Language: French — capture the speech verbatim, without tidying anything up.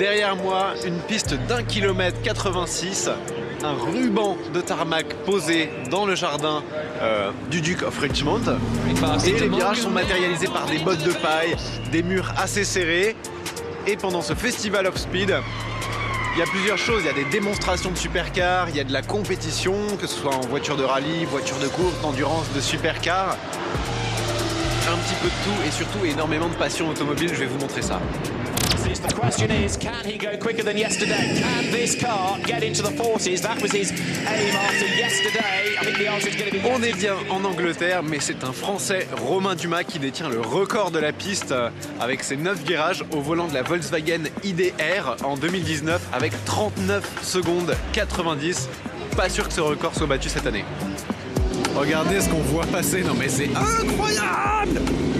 Derrière moi, une piste d'un kilomètre quatre-vingt-six, un ruban de tarmac posé dans le jardin euh, du Duke of Richmond. Et les virages sont matérialisés par des bottes de paille, des murs assez serrés. Et pendant ce Festival of Speed, il y a plusieurs choses. Il y a des démonstrations de supercars, il y a de la compétition, que ce soit en voiture de rallye, voiture de course, d'endurance, de supercars. Un petit peu de tout et surtout énormément de passion automobile, je vais vous montrer ça. The question is, can he go quicker than yesterday? Can this car get into the forties? That was his aim after yesterday. I think the answer is going to be yes. On est bien en Angleterre, mais c'est un Français, Romain Dumas, qui détient le record de la piste avec ses neuf virages au volant de la Volkswagen I D R en deux mille dix-neuf avec trente-neuf secondes quatre-vingt-dix. Pas sûr que ce record soit battu cette année. Regardez ce qu'on voit passer, non mais c'est incroyable!